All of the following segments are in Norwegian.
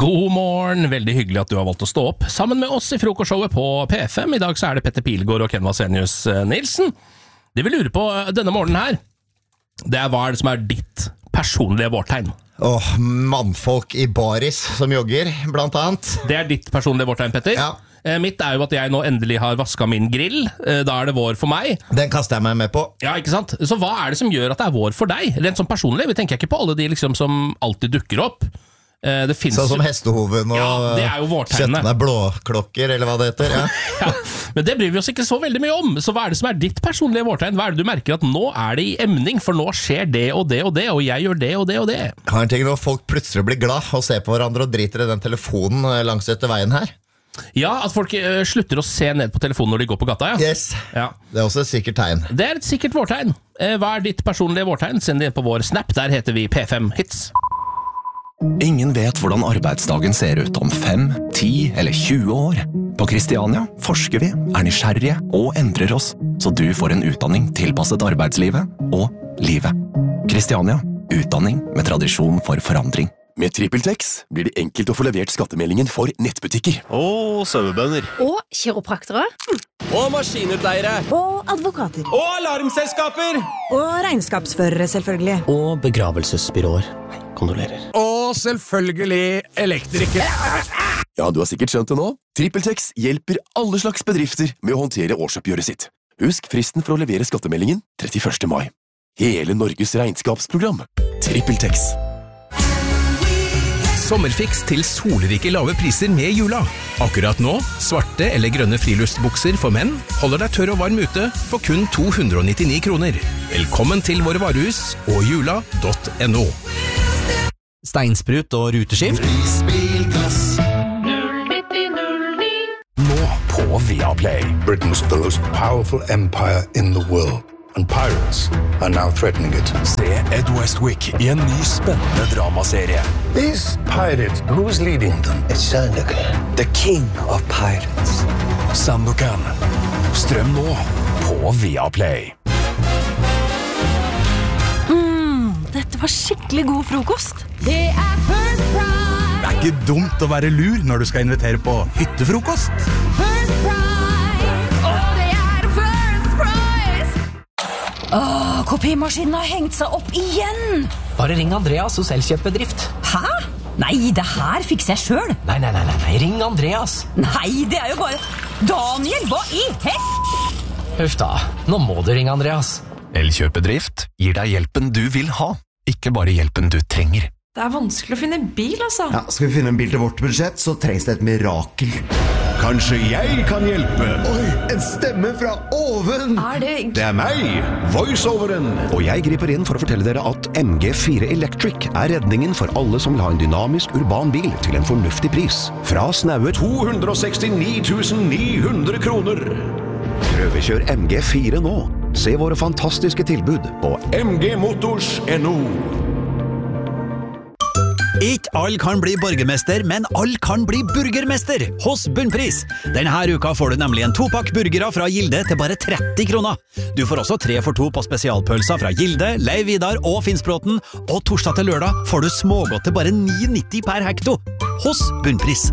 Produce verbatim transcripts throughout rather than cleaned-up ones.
God morgen, veldig hyggelig at du har valgt å stå opp sammen med oss i frokostshowet på P fem. I dag så er det Petter Pilgaard og Ken Vasenius Nilsen. Det vi lurer på denne morgenen her, det er hva er det som er ditt personlige vårtegn? Åh, mannfolk i baris som jogger, blant annet. Det er ditt personlige vårtegn, Petter? Ja. Mitt er jo at jeg nå endelig har vasket min grill. Da er det vår for meg. Den kaster jeg meg med på. Ja, ikke sant? Så hva er det som gjør at det er vår for deg? Rent som personlig, vi tenker ikke på alle de liksom som alltid dukker opp. Det finnes sånn som hestehoven og ja, det er jo vårtegnet. syttende blåklokker, eller hva det heter. Ja. Ja, men det bryr vi oss ikke så veldig mye om. Så hva er det som er ditt personlige vårtegn? Hva er det du merker at nå er det i emning, for nå skjer det og det og det, og jeg gjør det og det og det? Har en ting når folk plutselig blir glad og ser på hverandre og driter i den telefonen langs etter veien her. Ja, at folk uh, slutter å se ned på telefonen når de går på gata, ja. Yes, ja. Det er også et sikkert tegn. Det er et sikkert vårtegn. Uh, hva er ditt personlige vårtegn? Send det inn på vår Snap, der heter vi P fem Hits. Ingen vet hvordan arbeidsdagen ser ut om fem, ti eller tjue år. På Kristiania forsker vi, er nysgjerrige og endrer oss, så du får en utdanning tilpasset arbeidslivet og livet. Kristiania, utdanning med tradisjon for forandring. Med TrippelTex blir det enkelt å få levert skattemeldingen for nettbutikker. Og sauebønder. Og kiropraktere. Og maskinutleiere. Og advokater. Og alarmselskaper. Og regnskapsførere, selvfølgelig. Og begravelsesbyråer. Kondolerer. Og selvfølgelig elektrikere. Ja, du har sikkert skjønt det nå. TrippelTex hjelper alle slags bedrifter med å håndtere årsoppgjøret sitt. Husk fristen for å levere skattemeldingen trettiførste mai. Hele Norges regnskapsprogram. TrippelTex. Sommerfiks til solrike lave priser med Jula. Akkurat nå, svarte eller grønne friluftsbukser for menn holder deg tørr og varm ute for kun to hundre nittini kroner. Velkommen til våre varehus og jula punktum no. Steinsprut og ruteskift. Nå på Viaplay. Britain's the most powerful empire in the world. And pirates are now threatening it. Se Ed Westwick i en ny spennende dramaserie. These pirates, who's leading them? It's Sandokan, the king of pirates. Sandokan. Strøm nå på Viaplay. Mm, dette var skikkelig god frokost. Det er First Price. Det er ikke dumt å være lur når du skal invitere på hyttefrokost. First Price. Åh, kopimaskinen har hengt seg opp igjen. Bare ring Andreas hos Elkjøpbedrift. Hæ? Nei, det her fikser jeg selv. Nei, nei, nei, nei, ring Andreas. Nei, det er jo bare... Daniel, hva i hett? Huff da, nå må du ringe Andreas. Elkjøpbedrift gir deg hjelpen du vil ha, ikke bare hjelpen du trenger. Det er vanskelig å finne en bil, altså. Ja, skal vi finne en bil til vårt budsjett, så trengs det et mirakel. Kanskje jeg kan hjelpe? Oi, en stemme fra oven! Er det... Det er meg, voiceoveren. Og jeg griper inn for å fortelle dere at M G fire Electric er redningen for alle som vil ha en dynamisk urban bil til en fornuftig pris. Fra snaue to hundre sekstini tusen ni hundre kroner. Prøvekjør M G fire nå. Se våre fantastiske tilbud på m g motors punktum no. Ikke alle kan bli borgermester, men alle kan bli burgermester hos Bunnpris. Denne uka får du nemlig en topakk burgere fra Gilde til bare tretti kroner. Du får også tre for to på spesialpølser fra Gilde, Leiv Vidar og Finnsbråten, og torsdag til lørdag får du smågodt til bare ni nitti per hekto hos Bunnpris.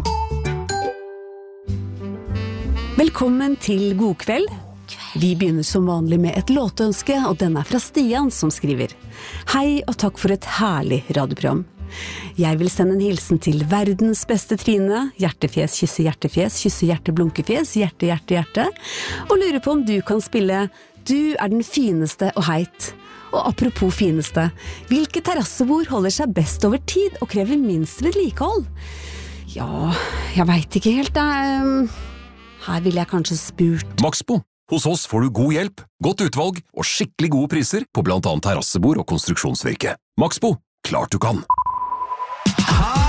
Velkommen til God kveld. Vi begynner som vanlig med et låtønske, og den er fra Stian som skriver: Hei og takk for et herlig radioprogram. Jeg vil sende en hilsen til verdens beste Trine, hjertefjes, kysse hjertefjes, kysse hjerte, blunkefjes, hjerte, hjerte, hjerte, og lurer på om du kan spille Du er den fineste og heit. Og apropos fineste, hvilke terrassebord holder seg best over tid og krever minst vedlikehold? Ja, jeg vet ikke helt, da. Her vil jeg kanskje spurt... Maxbo. Hos oss får du god hjelp, godt utvalg og skikkelig gode priser på blant annet terrassebord og konstruksjonsvirke. Maxbo. Klart du kan. Ha!